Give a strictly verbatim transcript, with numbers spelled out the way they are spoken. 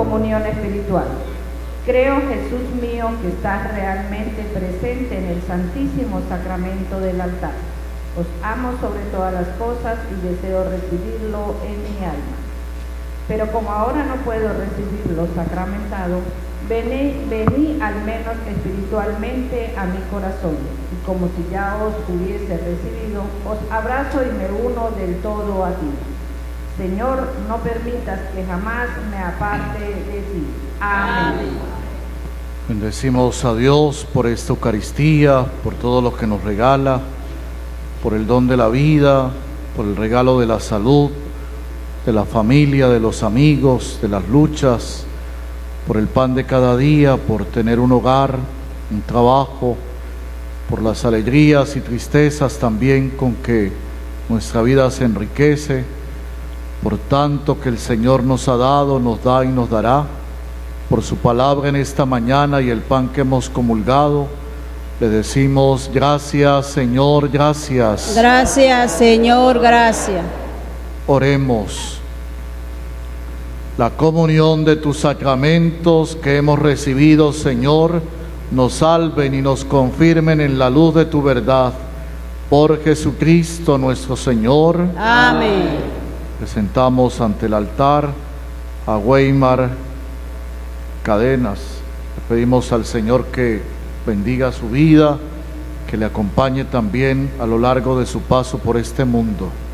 comunión espiritual. Creo, Jesús mío, que estás realmente presente en el Santísimo Sacramento del altar. Os amo sobre todas las cosas y deseo recibirlo en mi alma. Pero como ahora no puedo recibirlo sacramentado, vení, vení al menos espiritualmente a mi corazón, y como si ya os hubiese recibido, os abrazo y me uno del todo a ti. Señor, no permitas que jamás me aparte de ti. Amén. Bendecimos a Dios por esta Eucaristía, por todo lo que nos regala, por el don de la vida, por el regalo de la salud, de la familia, de los amigos, de las luchas, por el pan de cada día, por tener un hogar, un trabajo, por las alegrías y tristezas también con que nuestra vida se enriquece, por tanto que el Señor nos ha dado, nos da y nos dará, por su palabra en esta mañana y el pan que hemos comulgado. Le decimos gracias, Señor, gracias. Gracias, Señor, gracias. Oremos. La comunión de tus sacramentos que hemos recibido, Señor, nos salven y nos confirmen en la luz de tu verdad. Por Jesucristo nuestro Señor. Amén. Presentamos ante el altar a Weimar Cadenas. Le pedimos al Señor que bendiga su vida, que le acompañe también a lo largo de su paso por este mundo.